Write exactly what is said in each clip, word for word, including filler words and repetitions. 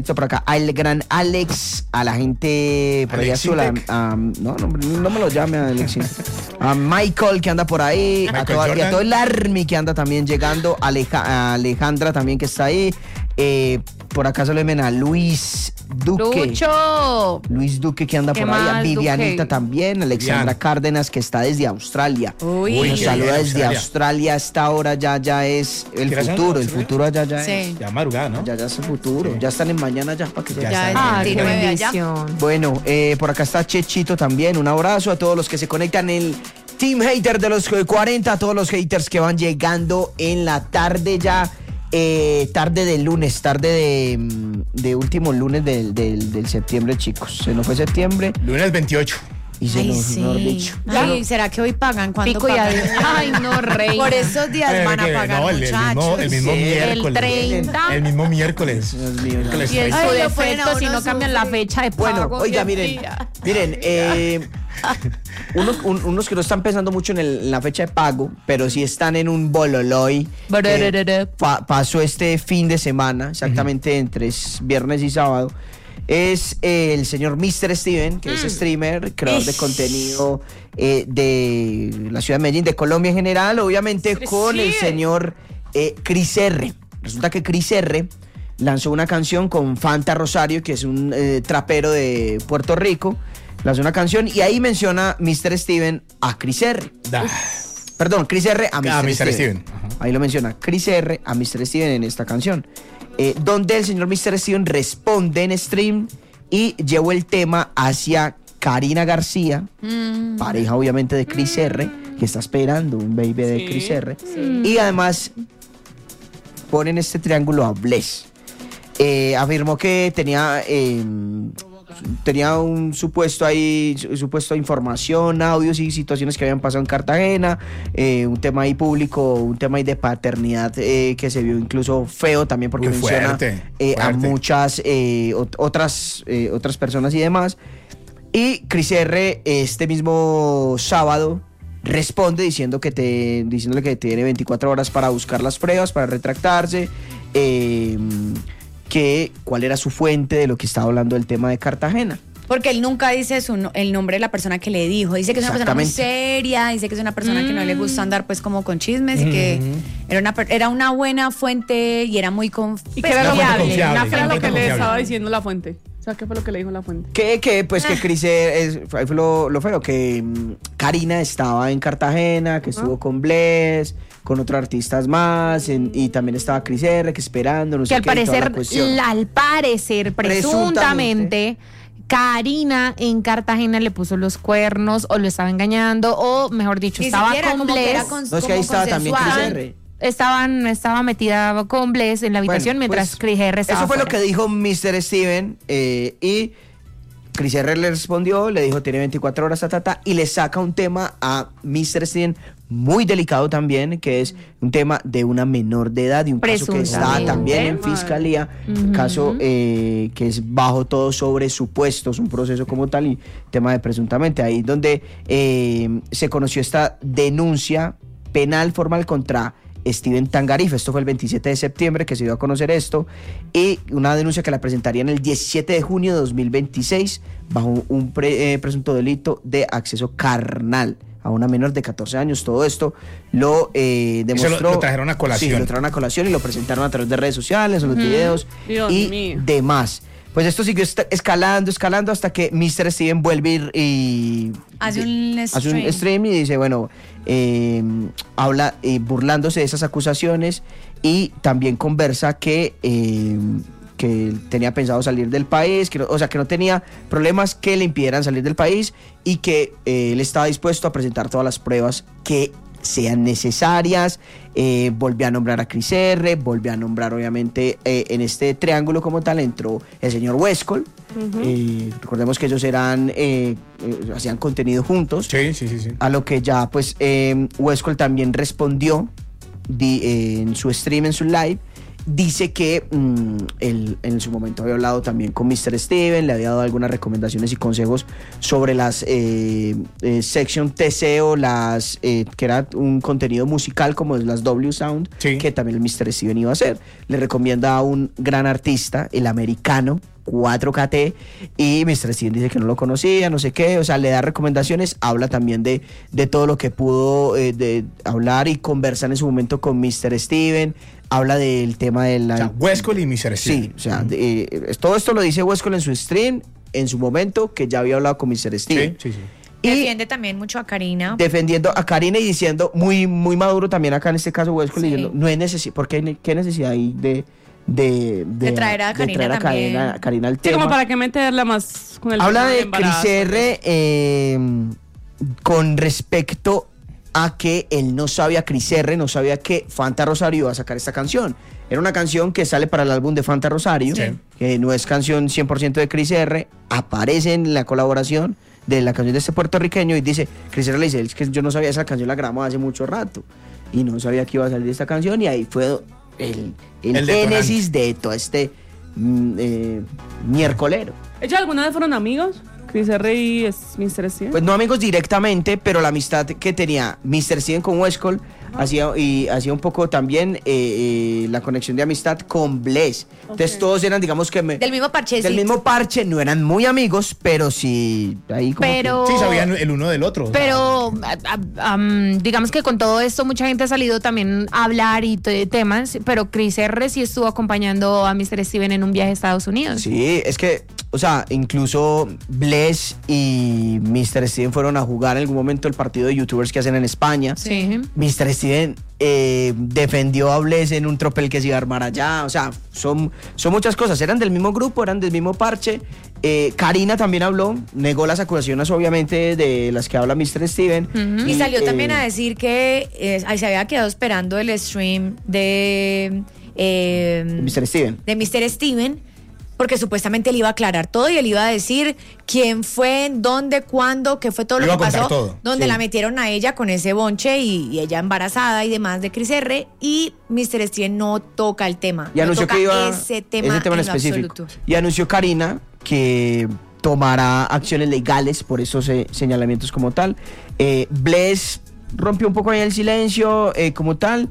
por acá al gran Alex, a la gente por allá sola, um, no, no, no me lo llame a Alex, a Michael que anda por ahí, a, toda, y a todo el Army que anda también llegando, Aleja, a Alejandra también que está ahí, eh, por acá se le ven a Luis Duque. Lucho. Luis Duque que anda ¿Qué por ahí, a más, Vivianita Duque? también, Alexandra Bien. Cárdenas que está desde Australia. Uy. Nos qué saluda bien, desde Australia. Australia, esta hora ya, ya es el ¿Qué hora son? futuro, el ¿Australia? futuro allá ya Sí. es. Ya madrugada, ¿no? Ya, ya es el futuro, Sí. ya están en mañana ya para que Ya ya está. Ya Ah, es qué diecinueve allá. bendición. Bueno, eh, por acá está Chechito también. Un abrazo a todos los que se conectan en el Team Hater de los cuarenta, a todos los haters que van llegando en la tarde ya. Eh, tarde de lunes, tarde de, mm, de último lunes del, del, del septiembre, chicos. Se nos fue septiembre Lunes veintiocho. y se Ay, nos, sí. mejor dicho. Ay, ¿será que hoy pagan? ¿Cuándo Pico y pagan? adiós. Ay, no, reina. Por esos días Eh, van a que- pagar, no, el, el muchachos. mismo, el mismo Sí. miércoles. El treinta. El mismo miércoles. Dios mío, Miércoles Y en treinta. su Ay, lo ponen a defecto, si uno no cambian la sufrir. fecha de Bueno, pago. oiga, hoy en miren, día. miren, eh, unos, un- unos que no están pensando mucho en, el- en la fecha de pago, pero sí están en un bololoy. que pa- pasó este fin de semana, exactamente entre s- viernes y sábado. Es eh, el señor mister Steven, que es streamer, creador de Ish. contenido eh, de la ciudad de Medellín, de Colombia en general, obviamente con el señor eh, Chris R. Resulta que Chris R lanzó una canción con Fanta Rosario, que es un eh, trapero de Puerto Rico. Lanzó una canción y ahí menciona mister Steven a Chris R. Da. Perdón, Chris R a mister Ah, mister Steven. Steven. Ajá. Ahí lo menciona, Chris R a mister Steven en esta canción. Eh, donde el señor mister Steven responde en stream y llevó el tema hacia Karina García, Mm. pareja obviamente de Chris R, que está esperando un baby de Chris R. Y además ponen este triángulo a Bless. Eh, afirmó que tenía eh, tenía un supuesto ahí, su- supuesto información, audios y situaciones que habían pasado en Cartagena, eh, un tema ahí público, un tema ahí de paternidad eh, que se vio incluso feo también porque Muy menciona fuerte, eh, a fuerte. muchas eh, ot- otras, eh, otras personas y demás. Y Chris R este mismo sábado responde diciendo que te, diciéndole que tiene veinticuatro horas para buscar las pruebas, para retractarse, eh, que cuál era su fuente de lo que estaba hablando del tema de Cartagena. Porque él nunca dice su, no- el nombre de la persona que le dijo. Dice que es una persona muy Exactamente. seria, dice que es una persona que no le gusta andar pues como con chismes y que era una, per- era una buena fuente y era muy conf- ¿Y qué era lo, Una fuente que- confiable, una fuente una lo fuente que le confiable. estaba diciendo la fuente? O sea, ¿qué fue lo que le dijo la fuente? Que, que pues que Chris R, es, ahí fue lo, lo feo, que mm, Karina estaba en Cartagena, que estuvo con Bless, con otros artistas más, en- y también estaba Chris R, que esperando, no Que sé al qué, y toda la parecer, cuestión. la- al parecer, presuntamente, Karina en Cartagena le puso los cuernos o lo estaba engañando o, mejor dicho, Ni estaba siquiera con como que era Bless. con- No, es que ahí como estaba también Chris consensual. R. Estaban, estaba metida con Bless en la habitación Bueno, mientras pues, Chris R estaba Eso fue lo afuera. que dijo mister Steven eh, y Chris R le respondió, le dijo tiene veinticuatro horas, ta, ta, ta, y le saca un tema a mister Steven muy delicado también, que es un tema de una menor de edad y un caso que está Presuntamente. también en fiscalía, un caso eh, que es bajo todo sobre supuestos, un proceso como tal y tema de presuntamente, ahí donde eh, se conoció esta denuncia penal formal contra Steven Tangarif. Esto fue el veintisiete de septiembre que se dio a conocer esto, y una denuncia que la presentarían el diecisiete de junio de dos mil veintiséis bajo un pre- eh, presunto delito de acceso carnal a una menor de catorce años. Todo esto lo eh, Eso demostró. lo- lo trajeron a colación. Sí, lo trajeron a colación y lo presentaron a través de redes sociales, en los videos Dios y mío. demás. Pues esto siguió esta- escalando, escalando hasta que mister Steven vuelve y, y Hace un hace un stream. stream y dice, bueno, eh, habla eh, burlándose de esas acusaciones y también conversa que, eh, que él tenía pensado salir del país, que no- o sea, que no tenía problemas que le impidieran salir del país y que eh, él estaba dispuesto a presentar todas las pruebas que sean necesarias. Eh, volvió a nombrar a Chris R, volvió a nombrar obviamente eh, en este triángulo como tal entró el señor Westcol. Eh, recordemos que ellos eran eh, eh, hacían contenido juntos, Sí, sí, sí, sí. a lo que ya pues eh, Westcol también respondió di- eh, en su stream, en su live, dice que mmm, él en su momento había hablado también con mister Steven, le había dado algunas recomendaciones y consejos sobre las eh, eh, Section T C o las, eh, que era un contenido musical como las W Sound, sí. que también el mister Steven iba a hacer. Le recomienda a un gran artista, el americano, cuatro K T, y mister Steven dice que no lo conocía, no sé qué, o sea, le da recomendaciones, habla también de, de todo lo que pudo eh, de hablar y conversar en su momento con mister Steven, habla del tema de la... O sea, Westcol y mister Steven. Sí, o sea, de, eh, todo esto lo dice Westcol en su stream, en su momento, que ya había hablado con mister Steven. Sí, sí, sí. Y Defiende también mucho a Karina. defendiendo a Karina y diciendo, muy, muy maduro también acá en este caso Westcol, Sí. diciendo, no hay necesidad, ¿por qué, qué necesidad hay de... De, De traer a Karina traer a también. Karina, Karina al Sí, tema. como para que meterla más con el Habla tema de del embarazo. Cris R eh, con respecto a que él no sabía, Cris R no sabía que Fanta Rosario iba a sacar esta canción. Era una canción que sale para el álbum de Fanta Rosario, Sí. que no es canción cien por ciento de Cris R, aparece en la colaboración de la canción de este puertorriqueño y dice, Cris R le dice, es que yo no sabía esa canción, la grabamos hace mucho rato y no sabía que iba a salir esta canción y ahí fue el, el, El génesis de todo este mm, eh, miércolero. ¿Ellos alguna vez fueron amigos? Cris R y es mister Steven. Pues no amigos directamente, pero la amistad que tenía mister Steven con Westcol hacía, y hacía un poco también eh, eh, la conexión de amistad con Bless. Entonces Ok. todos eran, digamos que me- Del mismo parche. del mismo parche, no eran muy amigos, pero sí ahí como Pero, Sí, sabían el uno del otro. o sea, pero a- a- am, digamos que con todo esto mucha gente ha salido también a hablar y t- temas, pero Cris R sí estuvo acompañando a mister Steven en un viaje a Estados que- Unidos. Sí, es que, o sea, incluso Bless y mister Steven fueron a jugar en algún momento el partido de youtubers que hacen en España. Sí. mister Steven eh, defendió a Bless en un tropel que se iba a armar allá. O sea, son, son muchas cosas. Eran del mismo grupo, eran del mismo parche. Eh, Karina también habló, negó las acusaciones, obviamente, de las que habla mister Steven. Ujú. Y salió eh, también a decir que eh, ahí se había quedado esperando el stream de, eh, mister Steven. de mister Steven, porque supuestamente él iba a aclarar todo y él iba a decir quién fue, dónde, cuándo, qué fue todo lo Iba que a contar pasó, todo. donde Sí. la metieron a ella con ese bonche y, y ella embarazada y demás de Cris R, y mister Steven no toca el tema, Y no anunció toca que iba ese tema, ese tema en en lo específico. absoluto. Y anunció Karina que tomará acciones legales por esos eh, señalamientos como tal. Eh, Bless rompió un poco ahí el silencio eh, como tal,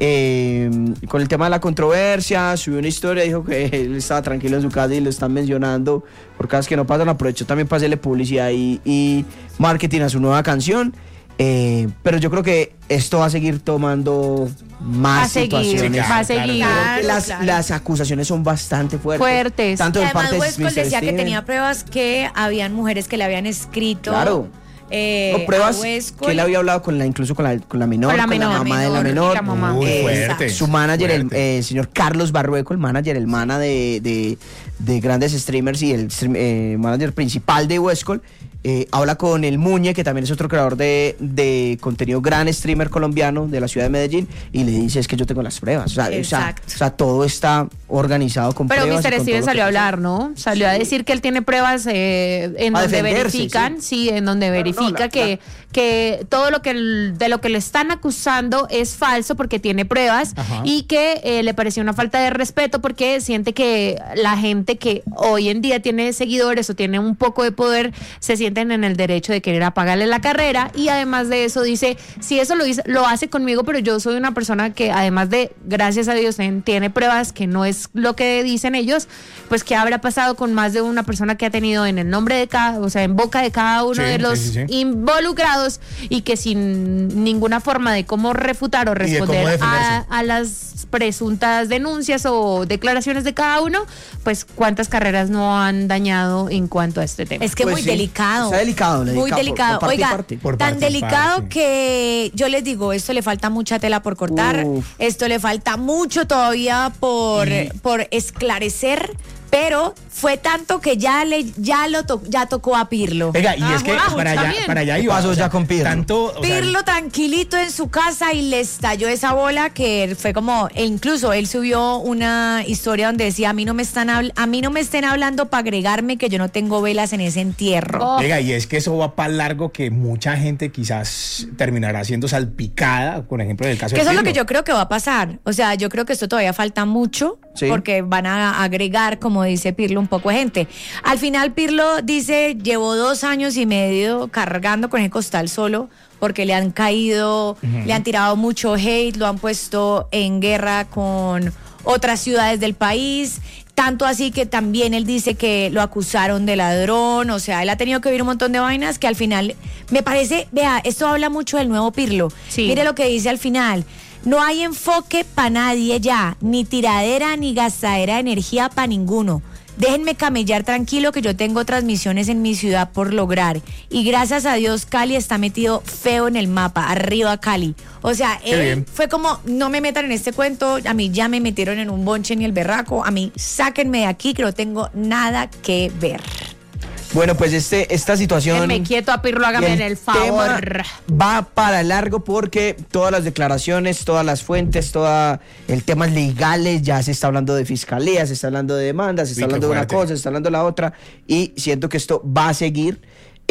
eh, con el tema de la controversia, subió una historia, dijo que él estaba tranquilo en su casa y lo están mencionando por cosas que no pasan, aprovechó también para hacerle publicidad y, y marketing a su nueva canción. Eh, pero yo creo que esto va a seguir tomando más Va a seguir, situaciones. va a Claro, seguir. claro. Claro, Porque las, claro. las acusaciones son bastante fuertes. Fuertes. Tanto Y de además parte de Westcol mister decía que Steven. tenía pruebas que habían mujeres que le habían escrito. Claro. eh, No, pruebas a Westcol. que él había hablado con la, incluso con la, con la menor, Con la menor. mamá de la menor, menor. la mamá. Uy, Eh, fuerte. Su manager, el, fuerte. eh, el señor Carlos Barrueco, el manager, el mana de, de, de grandes streamers y el stream- eh, manager principal de Westcol, eh, habla con el Muñe, que también es otro creador de, de contenido, gran streamer colombiano de la ciudad de Medellín, y le dice, es que yo tengo las pruebas. O sea, o sea, Exacto. o sea, todo está organizado con Pero pruebas. y mister con Steven todo lo salió a que pasa. hablar, ¿no? Salió a decir que él tiene pruebas eh, en A donde defenderse, verifican, sí. en donde Claro, no, verifica la- que, que todo lo que el- de lo que le están acusando es falso porque tiene pruebas Ajá. y que eh, le pareció una falta de respeto porque siente que la gente que hoy en día tiene seguidores o tiene un poco de poder se sienten en el derecho de querer apagarle la carrera, y además de eso dice, si eso lo, hice- lo hace conmigo, pero yo soy una persona que además de, gracias a Dios, en- tiene pruebas que no es lo que dicen ellos, pues qué habrá pasado con más de una persona que ha tenido en el nombre de cada, o sea, en boca de cada uno Sí, de sí, los sí, sí. involucrados, y que sin ninguna forma de cómo refutar o de cómo responder a, defenderse. a las presuntas denuncias o declaraciones de cada uno, pues cuántas carreras no han dañado en cuanto a este tema. Es que Pues muy sí, delicado. está delicado, Muy delicado, por- delicado. por parte y Oiga, parte. Por tan parte y delicado parte. que yo les digo, esto le falta mucha tela por cortar. Uf. Esto le falta mucho todavía por, por esclarecer. Pero fue tanto que ya le ya lo to, ya tocó a Pirlo. Venga, y Ah, es que wow, para allá, también. para allá ¿Qué iba. pasó ya con Pirlo? Tanto, o sea, Pirlo tranquilito en su casa y le estalló esa bola que fue como, e incluso él subió una historia donde decía, a mí no me están habl- a mí no me estén hablando para agregarme que yo no tengo velas en ese entierro. Oh. Venga, y es que eso va para largo que mucha gente quizás terminará siendo salpicada, por ejemplo, en el caso Que de eso es lo que Pirlo. yo creo que va a pasar. O sea, yo creo que esto todavía falta mucho Sí. porque van a agregar, como dice Pirlo, un poco de gente. Al final Pirlo dice, llevo dos años y medio cargando con el costal solo porque le han caído, uh-huh. le han tirado mucho hate, lo han puesto en guerra con otras ciudades del país. Tanto así que también él dice que lo acusaron de ladrón, o sea, él ha tenido que oír un montón de vainas que al final, me parece, vea, esto habla mucho del nuevo Pirlo. Sí. Mire lo que dice al final. No hay enfoque para nadie ya, ni tiradera ni gastadera de energía para ninguno. Déjenme camellar tranquilo que yo tengo transmisiones en mi ciudad por lograr. Y gracias a Dios Cali está metido feo en el mapa, arriba Cali. O sea, Qué él bien. fue como, no me metan en este cuento, a mí ya me metieron en un bonche ni el berraco, a mí sáquenme de aquí que no tengo nada que ver. Bueno, pues este, esta situación... Déjenme quieto a Pirlo, y hágame el favor. tema va para largo porque todas las declaraciones, todas las fuentes, todos el temas legales, ya se está hablando de fiscalía, se está hablando de demandas, se está Uy, qué hablando de una fuerte. cosa, se está hablando de la otra, y siento que esto va a seguir.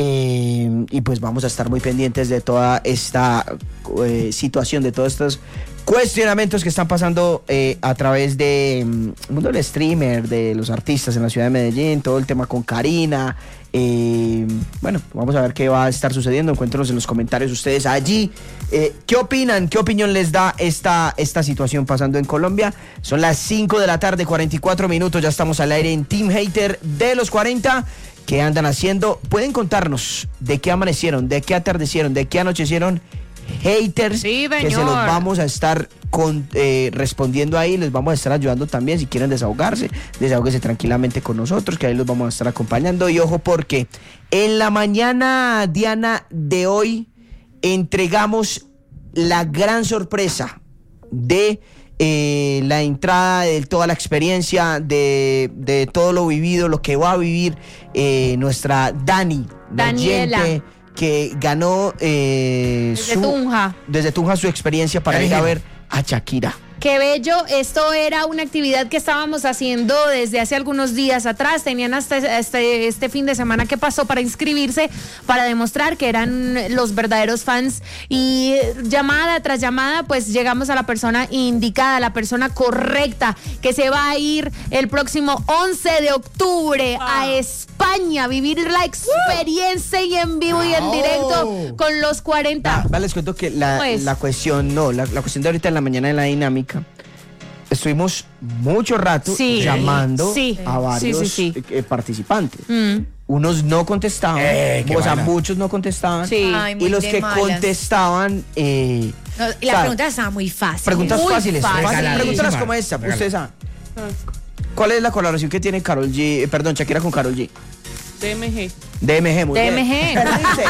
Eh, y pues vamos a estar muy pendientes de toda esta eh, situación, de todos estos cuestionamientos que están pasando eh, a través de mm, el mundo del streamer, de los artistas en la ciudad de Medellín, todo el tema con Karina. Eh, bueno, vamos a ver qué va a estar sucediendo. Encuéntrenos en los comentarios ustedes allí. Eh, ¿Qué opinan? ¿Qué opinión les da esta, esta situación pasando en Colombia? Son las cinco de la tarde, cuarenta y cuatro minutos. Ya estamos al aire en Team Hater de los cuarenta. ¿Qué andan haciendo? Pueden contarnos de qué amanecieron, de qué atardecieron, de qué anochecieron haters, Sí, que se los señor. vamos a estar con, eh, respondiendo ahí, les vamos a estar ayudando también. Si quieren desahogarse, desahóguese tranquilamente con nosotros, que ahí los vamos a estar acompañando. Y ojo, porque en la mañana, Diana, de hoy entregamos la gran sorpresa de eh, la entrada de toda la experiencia, de, de todo lo vivido, lo que va a vivir eh, nuestra Dani, Daniela. oyente que ganó eh, Desde su, Tunja. desde Tunja su experiencia para ir a ver a Shakira. Qué bello, esto era una actividad que estábamos haciendo desde hace algunos días atrás, tenían hasta este, este fin de semana que pasó para inscribirse, para demostrar que eran los verdaderos fans, y llamada tras llamada pues llegamos a la persona indicada, la persona correcta, que se va a ir el próximo once de octubre a España a vivir la experiencia y en vivo y en Wow. directo con los cuarenta. Ah, vale, les cuento que la, Pues. la cuestión, no, la, la cuestión de ahorita en la mañana de la dinámica, estuvimos mucho rato Sí, llamando sí, a varios sí, sí, sí. eh, participantes. Mm. Unos no contestaban, Eh, qué o sea, vaina. muchos no contestaban. Sí. Ay, muy y los de que malas. contestaban... Eh, No, y la o sea, pregunta estaba muy fácil. preguntas Muy fáciles, fácil. fáciles, preguntas Regaladísima. como esta. Regala. Ustedes saben. ¿Cuál es la colaboración que tiene Karol G, eh, perdón, Shakira con Karol G? D M G. D M G, muy D M G. bien. ¿Qué dice?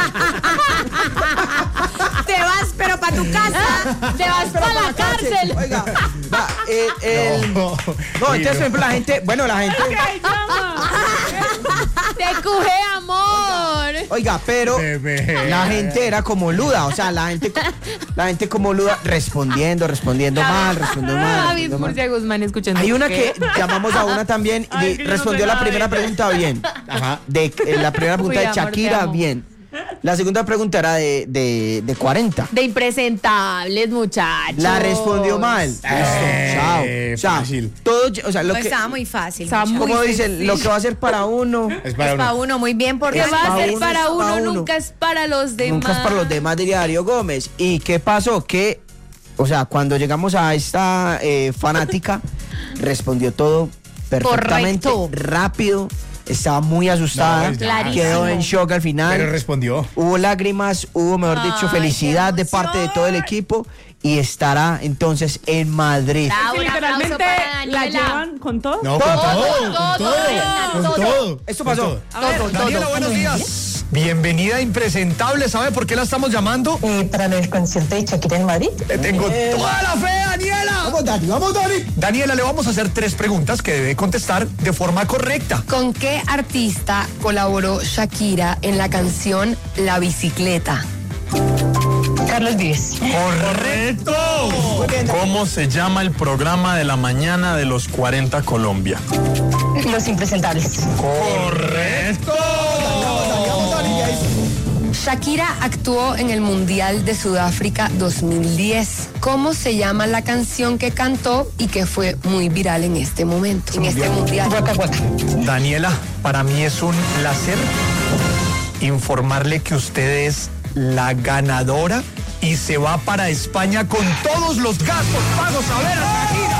Te vas, pero para tu casa. Te vas para la cárcel. Oiga, va, eh, el- No, no, entonces, por ejemplo, la gente, bueno, la gente, Te cuje, amor. oiga, pero D M G. la gente era como luda, o sea, la gente, la gente como luda, respondiendo, respondiendo mal, respondiendo mal. David respondiendo mal. Murcia Guzmán escuchando. Hay una que llamamos a una también Ay, y que yo no respondió sé la nada primera de ella. pregunta bien. Ajá. De, eh, la primera pregunta Uy, de amor, te Shakira, amo. bien. La segunda pregunta era de, de, de cuarenta. De impresentables, muchachos. La respondió mal. Listo, Eh, chao. O sea, fácil. todo, o sea, lo No, que, estaba muy fácil. Estaba muchacho. muy como Muy dicen, lo que va a ser para uno, Es para Es para uno. uno, muy bien, porque Que Es va pa' a ser uno, para es pa' uno, uno. nunca es para los demás. nunca es para los demás, diría Darío Gómez. ¿Y qué pasó? Que, o sea, cuando llegamos a esta eh, fanática, respondió todo perfectamente, Correcto. rápido, estaba muy asustada, No, Clarísimo. quedó en shock al final. Pero respondió. Hubo lágrimas, hubo, mejor dicho, Ay, felicidad qué de parte de todo el equipo, y estará entonces en Madrid. Bravo, Que un aplauso literalmente para la Daniela. llevan con todo. No, Todo, con todo, todo, con todo, todo, con todo. todo. Esto con pasó. todo. A ver, Todo, Daniela, todo. buenos días. Bienvenida impresentable, ¿sabe por qué la estamos llamando? Eh, para el concierto de Shakira en Madrid. Te tengo Eh. toda la fe, Daniela. Vamos, Dani, vamos, Dani. Daniela, le vamos a hacer tres preguntas que debe contestar de forma correcta. ¿Con qué artista colaboró Shakira en la canción La Bicicleta? Carlos Vives. ¡Correcto! ¿Cómo se llama el programa de la mañana de los cuarenta Colombia? Los impresentables. ¡Correcto! Shakira actuó en el Mundial de Sudáfrica dos mil diez. ¿Cómo se llama la canción que cantó y que fue muy viral en este momento, en este mundial? Guaca, guaca. Daniela, para mí es un placer informarle que usted es la ganadora y se va para España con todos los gastos pagos. A ver,